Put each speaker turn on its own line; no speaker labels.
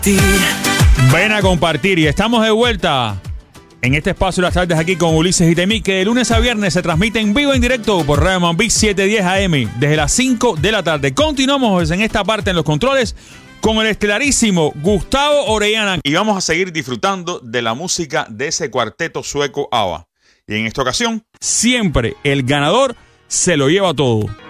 Ven a compartir y estamos de vuelta en este espacio de las tardes aquí con Ulises y Temi, que de lunes a viernes se transmite en vivo en directo por Radio Mambí 710 AM desde las 5 de la tarde. Continuamos en esta parte en los controles con el estelarísimo Gustavo Orellana y vamos a seguir disfrutando de la música de ese cuarteto sueco ABBA. Y en esta ocasión, siempre el ganador se lo lleva todo.